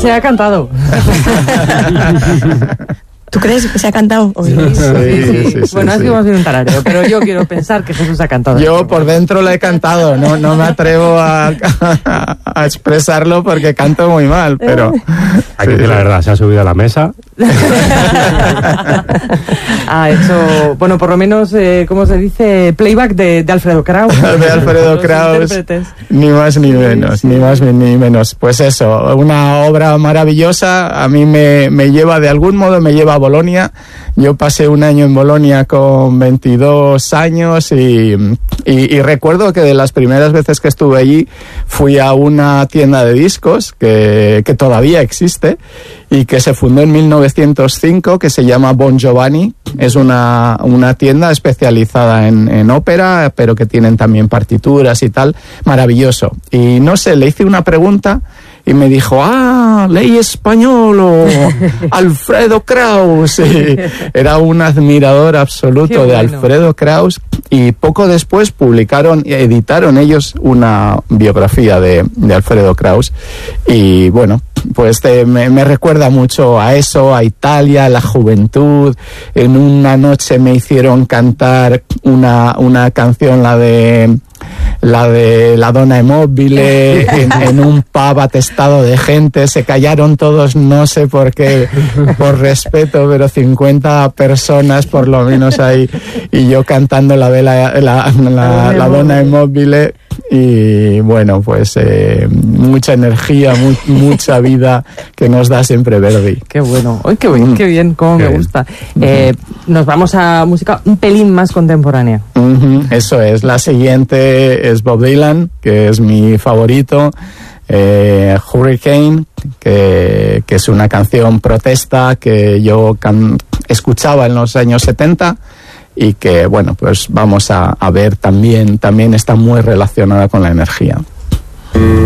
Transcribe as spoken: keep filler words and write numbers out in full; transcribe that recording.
Se ha cantado. ¿Tú crees que se ha cantado? Sí, sí, sí, sí, sí, bueno, sí, es que hemos sido un tarareo, pero yo quiero pensar que Jesús ha cantado. Yo por dentro le he cantado, no, no me atrevo a, a, a expresarlo porque canto muy mal, pero... Hay que decir la verdad, se ha subido a la mesa. Ha hecho, bueno, por lo menos, eh, ¿cómo se dice? Playback de, de Alfredo Kraus. De Alfredo Kraus, ni más ni menos, sí, sí. ni más ni menos. Pues eso, una obra maravillosa, a mí me, me lleva, de algún modo me lleva a Bolonia. Yo pasé un año en Bolonia con veintidós años y, y, y recuerdo que de las primeras veces que estuve allí fui a una tienda de discos que, que todavía existe y que se fundó en mil novecientos cinco, que se llama Bon Giovanni. Es una, una tienda especializada en, en ópera, pero que tienen también partituras y tal. Maravilloso. Y no sé, le hice una pregunta y me dijo, ah, ley español o Alfredo Kraus. Y era un admirador absoluto bueno. de Alfredo Kraus. Y poco después publicaron, editaron ellos una biografía de, de Alfredo Kraus. Y bueno, pues te, me, me recuerda mucho a eso, a Italia, a la juventud. En una noche me hicieron cantar una, una canción, la de... la de la Donna è Mobile, en, en un pub atestado de gente, se callaron todos, no sé por qué, por respeto, pero cincuenta personas por lo menos ahí, y yo cantando la de la, la, la, la Donna è Mobile, y bueno, pues eh, mucha energía, mu mucha vida que nos da siempre Verdi. Qué bueno, ¡ay, qué bien, qué bien, cómo qué me bien. gusta! Eh, nos vamos a música un pelín más contemporánea. Uh-huh, eso es, la siguiente es Bob Dylan, que es mi favorito. eh, Hurricane, que, que es una canción protesta que yo can escuchaba en los años setenta y que, bueno, pues vamos a, a ver también, también está muy relacionada con la energía.